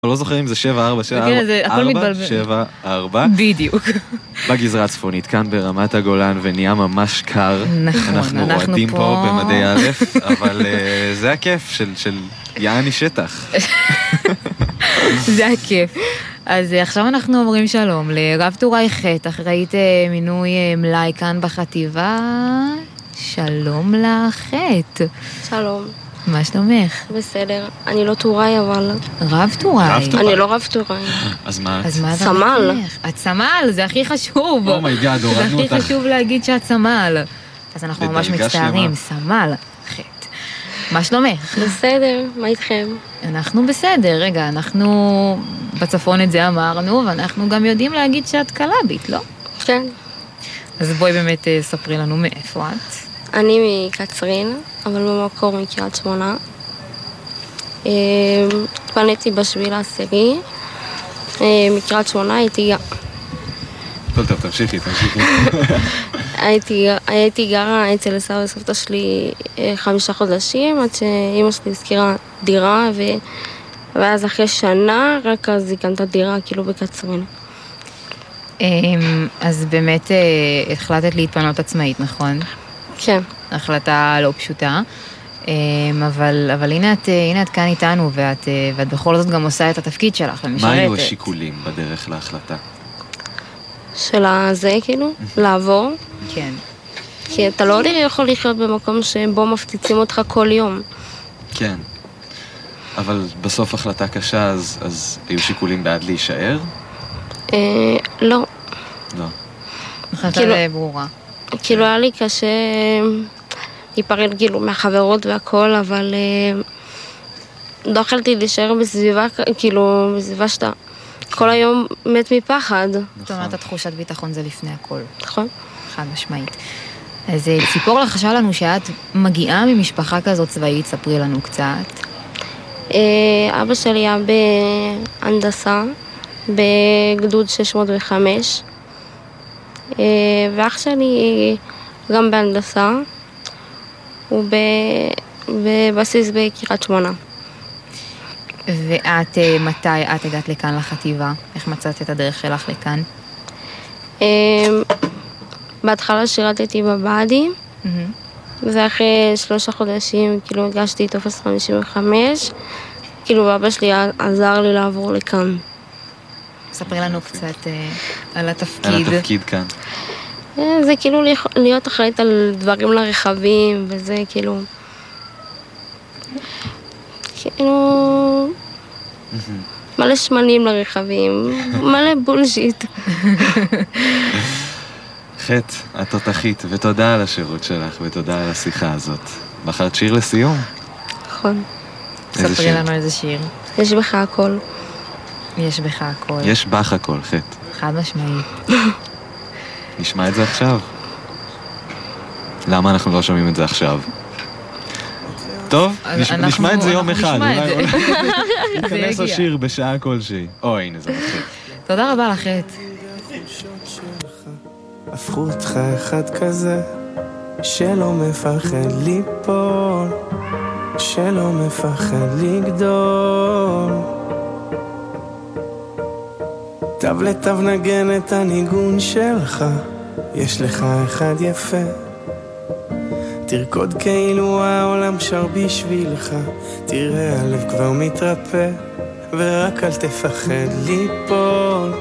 לא זוכר אם זה 7-4, 7-4, בדיוק. בגזרה הצפונית, כאן ברמת הגולן, ונהיה ממש קר. נכון, אנחנו רועדים פה במדי א', אבל זה הכיף של יעני שטח. זה הכיף. אז עכשיו אנחנו אומרים שלום לרב טוראי ח', אחראית מינוי מלאי כאן בחטיבה. שלום לח'. שלום. מה שלומך? בסדר. אני לא טוראי, אבל... רב טוראי. אני לא רב טוראי. אז מה? סמל. את סמל, זה הכי חשוב. אומייגאד, הורדנו אותך. זה הכי חשוב להגיד שאת סמל. אז אנחנו ממש מצטערים, סמל ח'. מה שלומך? בסדר, מה איתכם? אנחנו בסדר, רגע, אנחנו בצפון את זה אמרנו, ואנחנו גם יודעים להגיד שאת קלאבית, לא? כן. אז בואי באמת ספרי לנו מאיפה את. אני מקצרין, אבל במקור מקריית שמונה. התפניתי בשביל העשירי. מקריית שמונה הייתי... טוב, תמשיכי. הייתי גרה אצל סבא וסבתא שלי 5 חודשים, עד שאמא שלי הזכירה דירה, ואז אחרי שנה, רק אז היא קנתה דירה, כאילו בקצרין. אז באמת החלטת להתפנות עצמאית, נכון? כן. החלטה לא פשוטה, אבל הנה את כאן איתנו, ואת בכל זאת גם עושה את התפקיד שלך, ומשרתת. מה היו השיקולים בדרך להחלטה? של הזה, כאילו, לעבור. כן. כי אתה לא יכול לחיות במקום שבו מפציצים אותך כל יום. כן. אבל בסוף החלטה קשה, אז היו שיקולים בעד להישאר? לא. לא. החלטה ברורה. כאילו היה לי קשה להיפרד כאילו מהחברות והכל, אבל לא יכולתי להישאר בסביבה, כאילו בסביבה שאתה כל היום מת מפחד. זאת אומרת, התחושת ביטחון זה לפני הכל. נכון. חד משמעית. אז ציפור לחשה לנו שאת מגיעה ממשפחה כזאת צבאית, ספרי לנו קצת. אבא שלי היה בהנדסה, בגדוד 605, ואח שלי גם בהנדסה, הוא בבסיס בקריית שמונה. ואת, מתי את הגעת לכאן לחטיבה? איך מצאת את הדרך שלך לכאן? בהתחלה שירתתי בבאדי, ואחרי 3 חודשים כאילו הגשתי טופס 55, כאילו אבא שלי עזר לי לעבור לכאן. ספרי לנו קצת על התפקיד. על התפקיד כאן. זה כאילו להיות אחראית על דברים לרכבים, וזה כאילו... מלא שמנים לרכבים, מלא בולשיט. חטא, את תותחית, ותודה על השירות שלך, ותודה על השיחה הזאת. בחרת שיר לסיום? נכון. ספרי לנו איזה שיר. יש בך הכל. יש בך הכל. יש בך הכל, חטא. חד משמעית. נשמע את זה עכשיו. למה אנחנו לא שומעים את זה עכשיו? טוב, נשמע את זה יום אחד. ניכנס לשיר בשעה כלשהי. הנה זה מתחיל. תודה רבה לכת. הפכו אותך אחד כזה שלא מפחד ליפול, שלא מפחד לגדול. תו לתו נגן את הניגון שלך, יש לך אחד יפה, תרקוד כאילו העולם שר בשבילך, תראה הלב כבר מתרפא, ורק אל תפחד ליפול,